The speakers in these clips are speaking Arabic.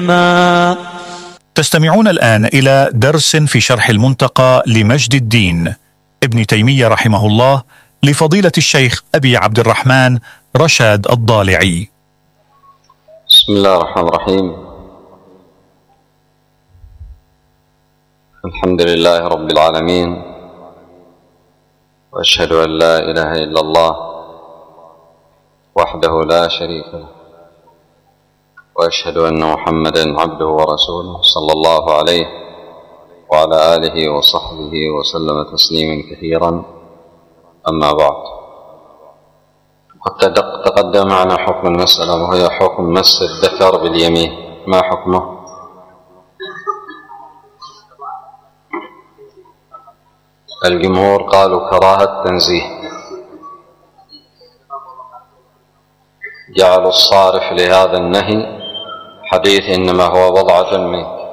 تستمعون الآن إلى درس في شرح المنتقى لمجد الدين ابن تيمية رحمه الله لفضيلة الشيخ أبي عبد الرحمن رشاد الضالعي. بسم الله الرحمن الرحيم. الحمد لله رب العالمين، وأشهد أن لا إله إلا الله وحده لا شريك له، وأشهد أن محمدًا عبده ورسوله صلى الله عليه وعلى آله وصحبه وسلم تسليما كثيرا. أما بعد، قد تقدم معنا حكم المسألة، وهي حكم مس الذكر باليمين. ما حكمه؟ الجمهور قالوا كراهة تنزيه، جعلوا الصارف لهذا النهي حديث إنما هو بضعة منك.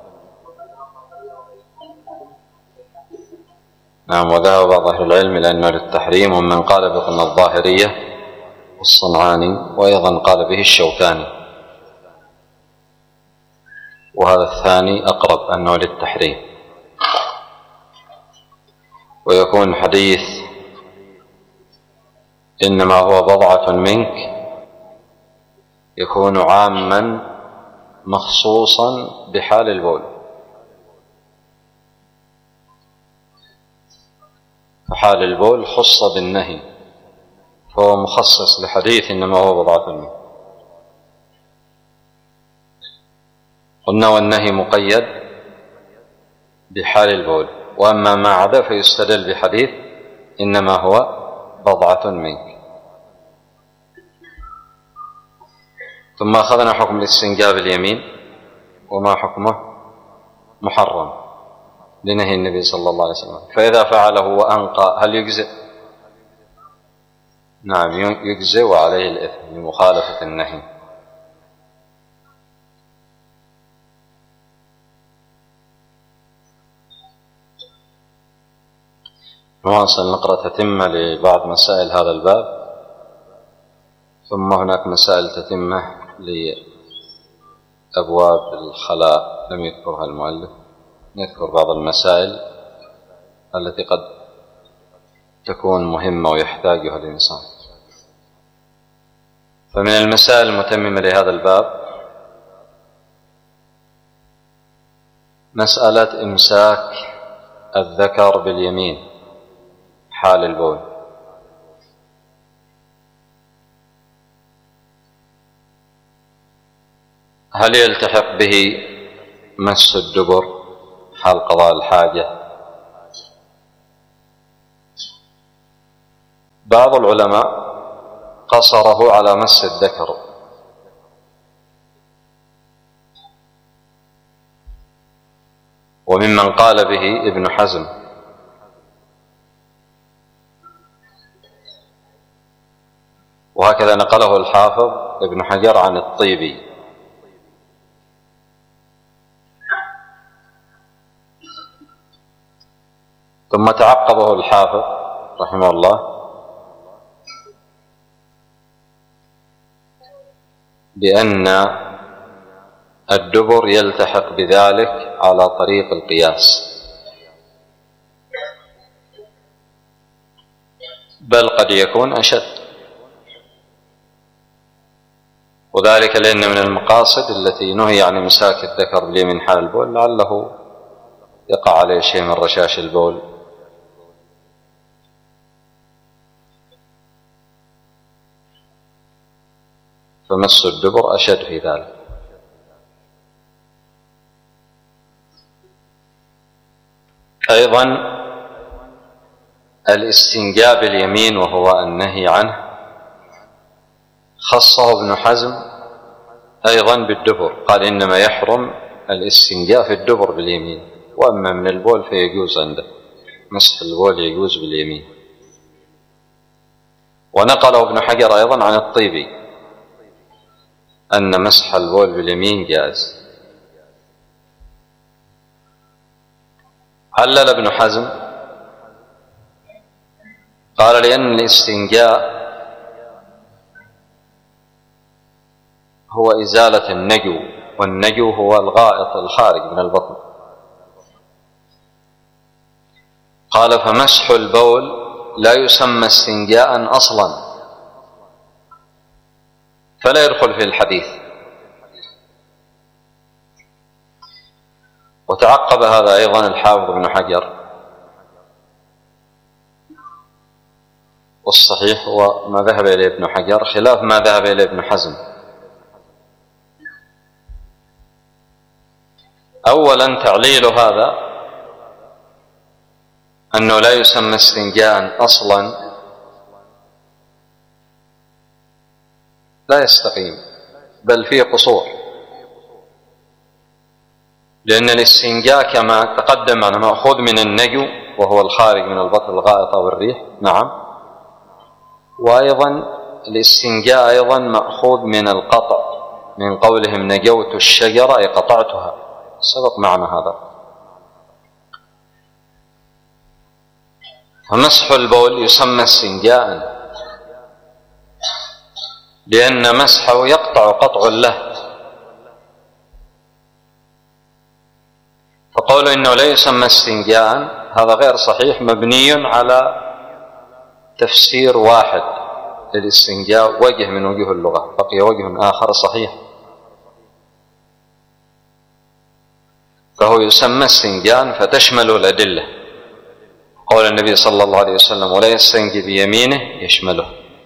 نعم، وذهب بعض أهل العلم إلى أنه للتحريم، ومن قال بأن الظاهرية والصنعاني، وأيضا قال به الشوكاني، وهذا الثاني أقرب أنه للتحريم، ويكون حديث إنما هو بضعة منك يكون عاما مخصوصا بحال البول، فحال البول خص بالنهي، فهو مخصص لحديث إنما هو بضعة منك. قلنا والنهي مقيد بحال البول، وأما ما عدا فيستدل بحديث إنما هو بضعة منك. ثم أخذنا حكم الاستنجاء باليمين، وما حكمه؟ محرم لنهي النبي صلى الله عليه وسلم. فإذا فعله وأنقى هل يجزئ؟ نعم يجزئ، وعليه الإثم لمخالفة النهي. نواصل نقرأ تتمة لبعض مسائل هذا الباب، ثم هناك مسائل تتمة لأبواب الخلاء لم يذكرها المؤلف. نذكر بعض المسائل التي قد تكون مهمة ويحتاجها الإنسان. فمن المسائل المتممة لهذا الباب مسألة إمساك الذكر باليمين حال البول. هل يلتحق به مس الدبر حال قضاء الحاجة؟ بعض العلماء قصره على مس الذكر، وممن قال به ابن حزم، وهكذا نقله الحافظ ابن حجر عن الطيبي. ثم تعقبه الحافظ رحمه الله بأن الدبر يلتحق بذلك على طريق القياس، بل قد يكون أشد، وذلك لأن من المقاصد التي نهي عن إمساك الذكر باليمين حال البول لعله يقع عليه شيء من رشاش البول، فمس الدبر أشد في ذلك. أيضا الاستنجاء باليمين وهو النهي عنه خصه ابن حزم أيضا بالدبر، قال إنما يحرم الاستنجاء في الدبر باليمين، وأما من البول فيجوز عنده، مسح البول يجوز باليمين. ونقله ابن حجر أيضا عن الطيبي أن مسح البول باليمين جائز. علل ابن حزم قال لأن الاستنجاء هو إزالة النجو والنجو هو الغائط الخارج من البطن. قال فمسح البول لا يسمى استنجاء أصلا، فلا يدخل في الحديث. وتعقب هذا أيضا الحافظ ابن حجر، والصحيح هو ما ذهب إليه ابن حجر خلاف ما ذهب إليه ابن حزم. أولا تعليل هذا أنه لا يسمى استنجاء أصلا لا يستقيم، بل فيه قصور، لأن الاستنجاء كما تقدم معنا مأخوذ من النجو وهو الخارج من البطن الغائط أو الريح، نعم، وأيضا الاستنجاء أيضا مأخوذ من القطع، من قولهم نجوت الشجرة أي قطعتها، سبق معنا هذا. فمسح البول يسمى استنجاء لأن مسحه يقطع قطع له، فقول إنه لا يسمى استنجاء هذا غير صحيح، مبني على تفسير واحد للاستنجاء، وجه من وجوه اللغة، بقي وجه آخر صحيح، فهو يسمى استنجاء فتشمل الأدلة. قول النبي صلى الله عليه وسلم ولا يستنجي بيمينه يشمله.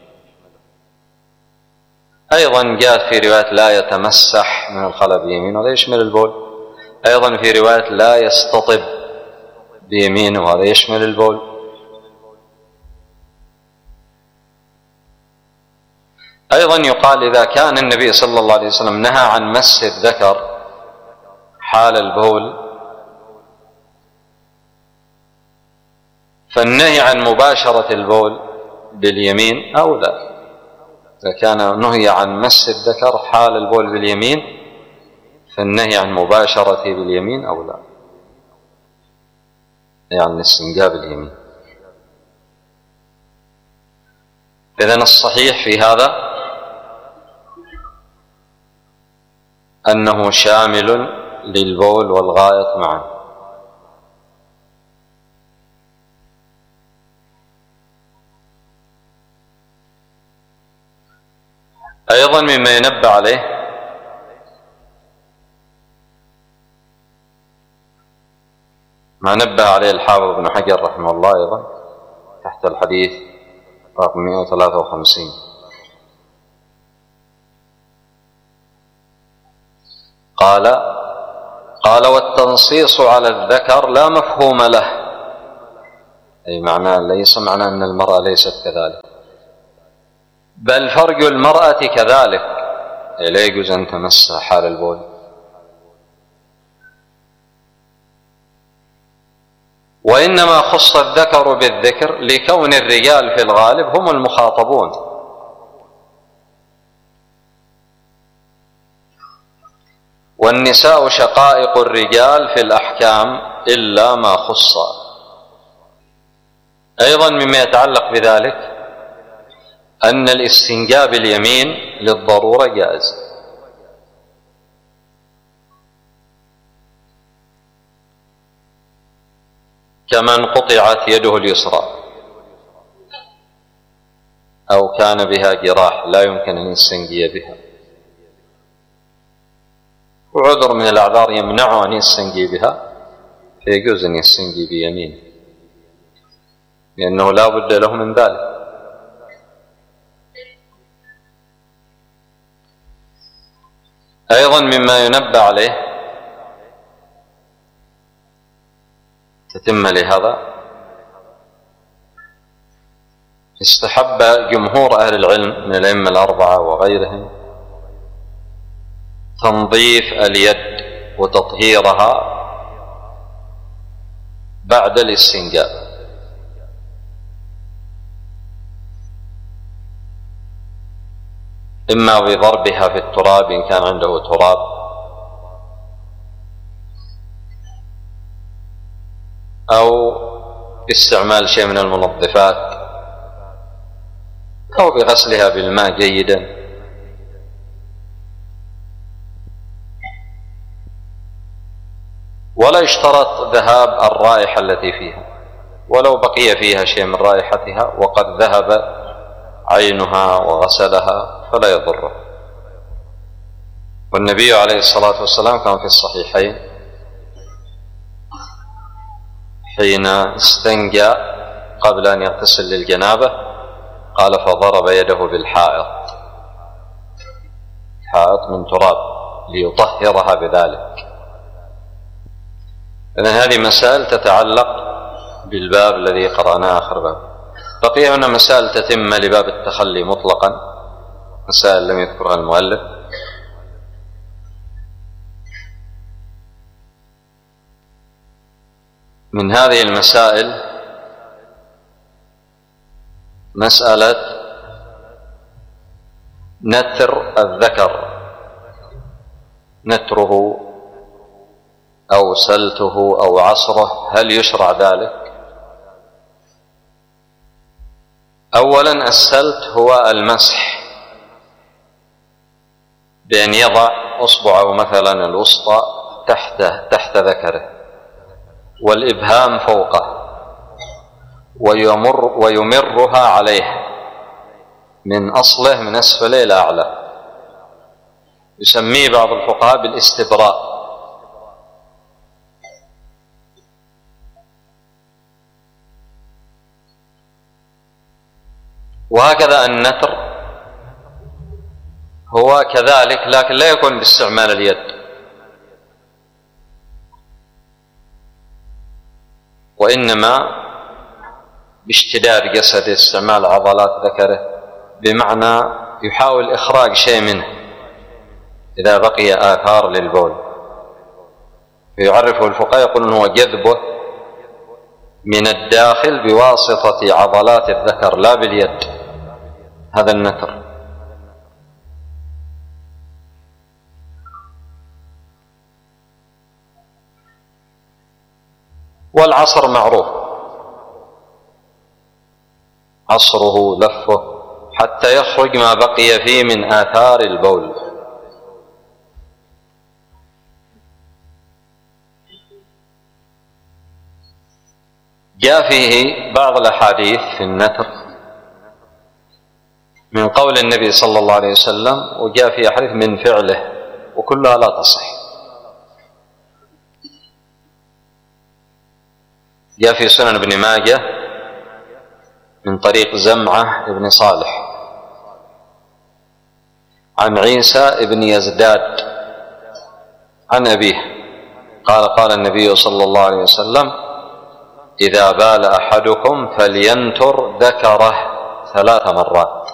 أيضا جاءت في رواية لا يتمسح من الخلاء بيمينه، وهذا يشمل البول. أيضا في رواية لا يستطب بيمينه، وهذا يشمل البول. أيضا يقال إذا كان النبي صلى الله عليه وسلم نهى عن مس الذكر حال البول، فالنهي عن مباشرة البول باليمين أولى. إذا كان نهي عن مس الذكر حال البول باليمين فالنهي عن مباشرته باليمين أولى، يعني الاستنجاء باليمين. إذن الصحيح في هذا أنه شامل للبول والغائط معا. أيضا مما ينبه عليه ما نبه عليه الحافظ ابن حجر رحمه الله أيضا تحت الحديث رقم 153، قال والتنصيص على الذكر لا مفهوم له، أي معناه ليس معنى أن المرأة ليست كذلك، بل فرج المرأة كذلك، أي لا يجوز أن تمسها حال البول. وإنما خص الذكر بالذكر لكون الرجال في الغالب هم المخاطبون، والنساء شقائق الرجال في الأحكام إلا ما خص. أيضا مما يتعلق بذلك أن الاستنجاء باليمين للضرورة جائز، كمن قطعت يده اليسرى أو كان بها جراح لا يمكن أن يستنجي بها، وعذر من الأعذار يمنعه أن يستنجي بها، فيجوز أن يستنجي بيمينه لأنه لا بد له من ذلك. أيضا مما ينبه عليه تتم لهذا، استحب جمهور أهل العلم من الأئمة الأربعة وغيرهم تنظيف اليد وتطهيرها بعد الاستنجاء، إما بضربها في التراب إن كان عنده تراب، أو باستعمال شيء من المنظفات، أو بغسلها بالماء جيدا. ولا يشترط ذهاب الرائحة التي فيها، ولو بقي فيها شيء من رائحتها وقد ذهب عينها وغسلها فلا يضره. والنبي عليه الصلاة والسلام كان في الصحيحين حين استنجى قبل أن يغتسل للجنابة قال فضرب يده بالحائط، حائط من تراب ليطهرها بذلك. إذن هذه مسائل تتعلق بالباب الذي قرأناه آخر باب. بقي هنا مسائل تتم لباب التخلي مطلقا، مسائل لم يذكرها المؤلف. من هذه المسائل مسألة نتر الذكر، نتره أو سلته أو عصره، هل يشرع ذلك؟ أولا السلت هو المسح بأن يضع أصبعه مثلا الوسطى تحت ذكره والإبهام فوقه ويمرها عليه من أصله من أسفله إلى أعلى، يسميه بعض الفقهاء بالاستبراء. وهكذا النتر هو كذلك، لكن لا يكون باستعمال اليد، وإنما باشتداد جسده، استعمال عضلات ذكره، بمعنى يحاول إخراج شيء منه إذا بقي آثار للبول، فيعرفه الفقهاء يقولون هو جذبه من الداخل بواسطة عضلات الذكر لا باليد، هذا النتر. والعصر معروف، عصره لفه حتى يخرج ما بقي فيه من آثار البول. جاء فيه بعض الأحاديث في النتر من قول النبي صلى الله عليه وسلم، وجاء فيه أحاديث من فعله، وكلها لا تصح. جاء في سنن ابن ماجه من طريق زمعة ابن صالح عن عيسى ابن يزداد عن أبيه قال النبي صلى الله عليه وسلم: إذا بال أحدكم فلينتر ذكره 3 مرات.